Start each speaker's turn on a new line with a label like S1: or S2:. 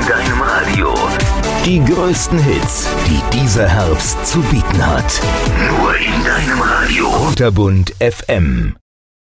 S1: deinem Radio.
S2: Die größten Hits, die dieser Herbst zu bieten hat.
S1: Nur in deinem Radio.
S2: Unterbund FM.